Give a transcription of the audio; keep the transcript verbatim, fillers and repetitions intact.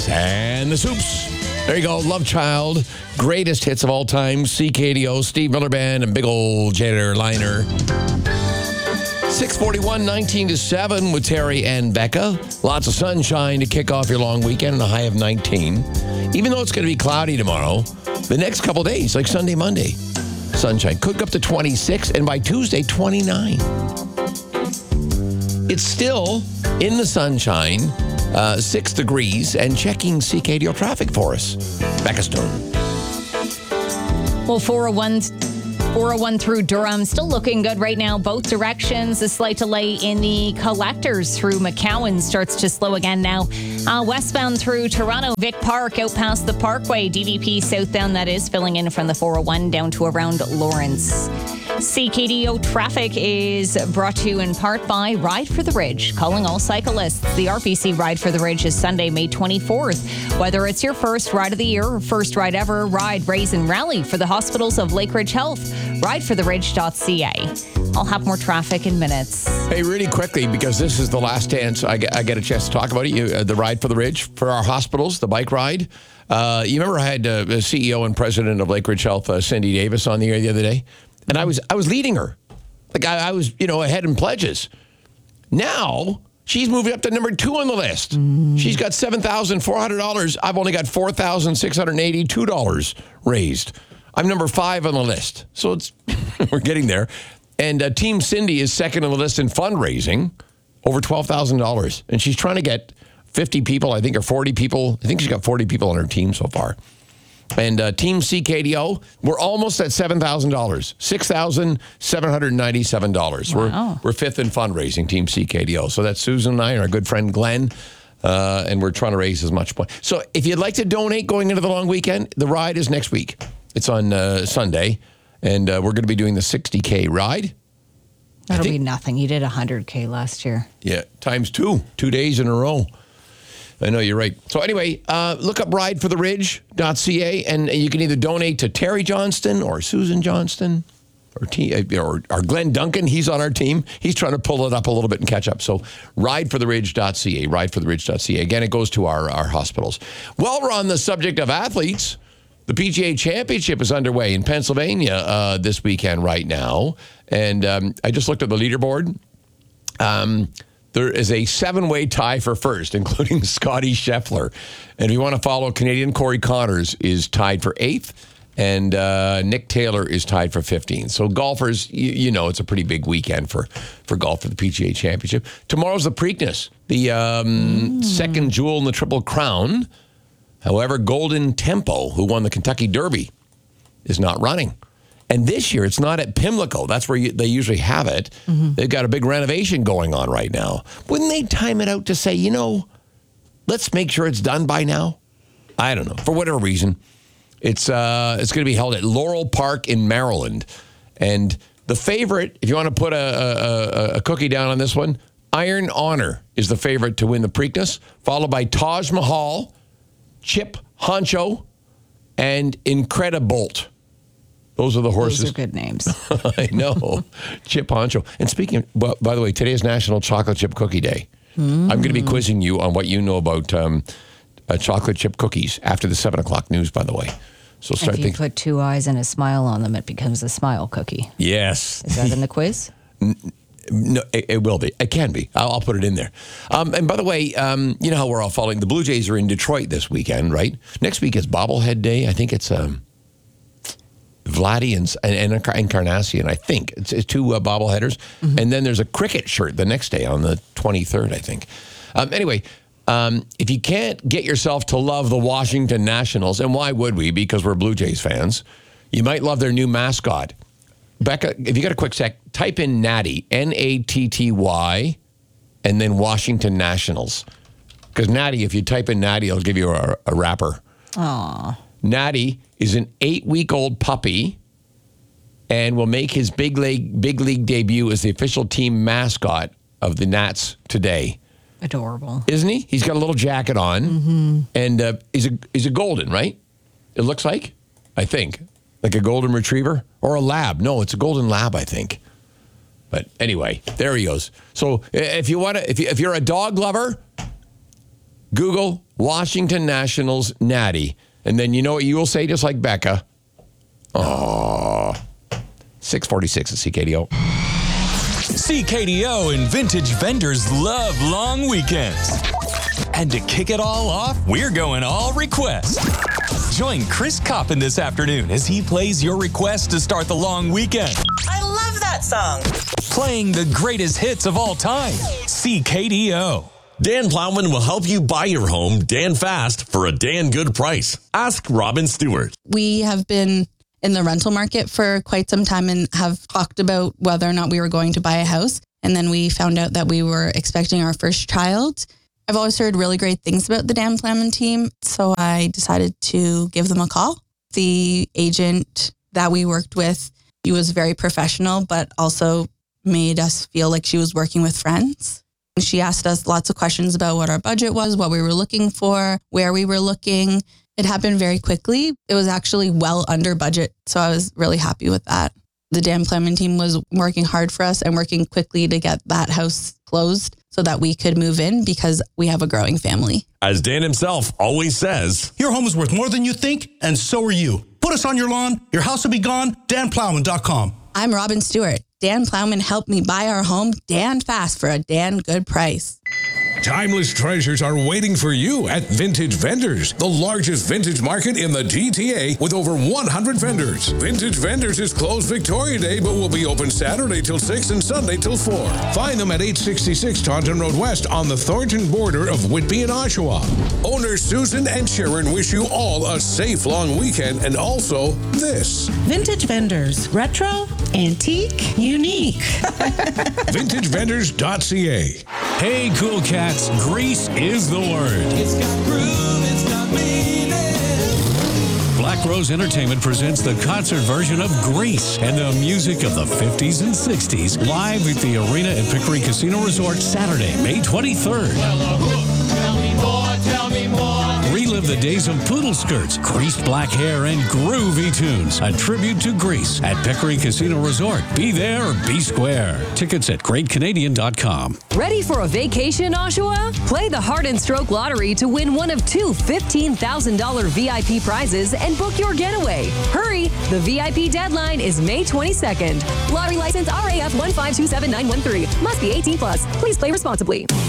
and the Soups. There you go. Love Child. Greatest hits of all time. C K D O, Steve Miller Band, and big old Janitor Liner. six forty-one, nineteen to seven with Terry and Becca. Lots of sunshine to kick off your long weekend and a high of nineteen. Even though it's going to be cloudy tomorrow, the next couple days, like Sunday, Monday, sunshine. Could go up to twenty-six, and by Tuesday, twenty-nine. It's still in the sunshine, uh, six degrees, and checking C K D O traffic for us. Becca Stone. Well, four oh one, four oh one through Durham, still looking good right now, both directions. A slight delay in the collectors through McCowan starts to slow again now. Uh, westbound through Toronto, Vic Park, out past the Parkway, D V P southbound, that is, filling in from the four oh one down to around Lawrence. C K D O traffic is brought to you in part by Ride for the Ridge, calling all cyclists. The R B C Ride for the Ridge is Sunday, May twenty-fourth. Whether it's your first ride of the year or first ride ever, ride, raise, and rally for the hospitals of Lake Ridge Health. ride for the ridge dot c a. I'll have more traffic in minutes. Hey, really quickly, because this is the last chance I get, I get a chance to talk about it, you, uh, the Ride for the Ridge for our hospitals, the bike ride. Uh, you remember I had uh, the C E O and president of Lake Ridge Health, uh, Cindy Davis, on the air the other day? And I was I was leading her. Like, I, I was, you know, ahead in pledges. Now, she's moving up to number two on the list. Mm. She's got seven thousand four hundred dollars. I've only got four thousand six hundred eighty-two dollars raised. I'm number five on the list. So it's we're getting there. And uh, Team Cindy is second on the list in fundraising, over twelve thousand dollars. And she's trying to get fifty people, I think, or forty people. I think she's got forty people on her team so far. And uh, Team C K D O, we're almost at seven thousand dollars, six thousand seven hundred ninety-seven dollars. Wow. We're, we're fifth in fundraising, Team C K D O. So that's Susan and I and our good friend Glenn, uh, and we're trying to raise as much money. So if you'd like to donate going into the long weekend, the ride is next week. It's on uh, Sunday, and uh, we're going to be doing the sixty K ride. That'll think, be nothing. You did one hundred K last year. Yeah, times two, two days in a row. I know, you're right. So anyway, uh, look up ride for the ridge dot c a, and you can either donate to Terry Johnston or Susan Johnston or, T, or, or Glenn Duncan. He's on our team. He's trying to pull it up a little bit and catch up. So ride for the ridge dot c a, ride for the ridge dot c a. Again, it goes to our, our hospitals. While we're on the subject of athletes, the P G A Championship is underway in Pennsylvania uh, this weekend right now. And um, I just looked at the leaderboard. Um There is a seven-way tie for first, including Scotty Scheffler. And if you want to follow Canadian, Corey Connors is tied for eighth, and uh, Nick Taylor is tied for fifteenth. So golfers, you, you know, it's a pretty big weekend for, for golf for the P G A Championship. Tomorrow's the Preakness, the um, mm. second jewel in the Triple Crown. However, Golden Tempo, who won the Kentucky Derby, is not running. And this year, it's not at Pimlico. That's where you, they usually have it. Mm-hmm. They've got a big renovation going on right now. Wouldn't they time it out to say, you know, let's make sure it's done by now? I don't know. For whatever reason, it's uh, it's going to be held at Laurel Park in Maryland. And the favorite, if you want to put a, a, a cookie down on this one, Iron Honor is the favorite to win the Preakness, followed by Taj Mahal, Chip Honcho, and Incredibolt. Those are the horses. Those are good names. I know. Chip Honcho. And speaking of, well, by the way, today is National Chocolate Chip Cookie Day. Mm. I'm going to be quizzing you on what you know about um, uh, chocolate chip cookies after the seven o'clock news, by the way. So start if you thinking. Put two eyes and a smile on them, it becomes a smile cookie. Yes. Is that in the quiz? No, it, it will be. It can be. I'll, I'll put it in there. Um, and by the way, um, you know how we're all following. The Blue Jays are in Detroit this weekend, right? Next week is Bobblehead Day. I think it's... Um, Vladdy and, and, and Encarnacion, I think. It's, it's two uh, bobbleheaders. Mm-hmm. And then there's a cricket shirt the next day on the twenty-third, I think. Um, anyway, um, if you can't get yourself to love the Washington Nationals, and why would we? Because we're Blue Jays fans. You might love their new mascot. Becca, if you got a quick sec, type in Natty, N A T T Y, and then Washington Nationals. Because Natty, if you type in Natty, it'll give you a, a wrapper. Aww. Natty is an eight-week-old puppy and will make his big league, big league debut as the official team mascot of the Nats today. Adorable. Isn't he? He's got a little jacket on, mm-hmm. and uh, he's, a, he's a golden, right? It looks like, I think. Like a golden retriever or a lab. No, it's a golden lab, I think. But anyway, there he goes. So if you want to, if, you, if you're a dog lover, Google Washington Nationals Natty. And then you know what you will say, just like Becca. Oh, six forty-six at C K D O. C K D O and Vintage Vendors love long weekends. And to kick it all off, we're going all request. Join Chris Coppin this afternoon as he plays your request to start the long weekend. I love that song. Playing the greatest hits of all time. C K D O. Dan Plowman will help you buy your home Dan fast for a Dan good price. Ask Robin Stewart. We have been in the rental market for quite some time and have talked about whether or not we were going to buy a house. And then we found out that we were expecting our first child. I've always heard really great things about the Dan Plowman team, so I decided to give them a call. The agent that we worked with, she was very professional, but also made us feel like she was working with friends. She asked us lots of questions about what our budget was, what we were looking for, where we were looking. It happened very quickly. It was actually well under budget, so I was really happy with that. The Dan Plowman team was working hard for us and working quickly to get that house closed so that we could move in because we have a growing family. As Dan himself always says, your home is worth more than you think, and so are you. Put us on your lawn. Your house will be gone. Dan Plowman dot com. I'm Robin Stewart. Dan Plowman helped me buy our home Dan fast for a Dan good price. Timeless treasures are waiting for you at Vintage Vendors, the largest vintage market in the G T A with over one hundred vendors. Vintage Vendors is closed Victoria Day, but will be open Saturday till six and Sunday till four. Find them at eight sixty-six Taunton Road West on the Thornton border of Whitby and Oshawa. Owners Susan and Sharon wish you all a safe long weekend and also this. Vintage Vendors, retro, antique, unique. Vintage Vendors dot C A. Hey, cool cats, Grease is the word. It's got groove, it's got meaning. Black Rose Entertainment presents the concert version of Grease and the music of the fifties and sixties live at the Arena at Pickering Casino Resort Saturday, May twenty-third. Tell me more, tell me more. Relive the days of poodle skirts, greased black hair, and groovy tunes. A tribute to Grease at Pickering Casino Resort. Be there or be square. Tickets at great canadian dot com. Ready for a vacation, Oshawa? Play the Heart and Stroke Lottery to win one of two fifteen thousand dollars V I P prizes and book your getaway. Hurry! The V I P deadline is May twenty-second. Lottery license R A F one five two seven nine one three. Must be eighteen plus. Please play responsibly.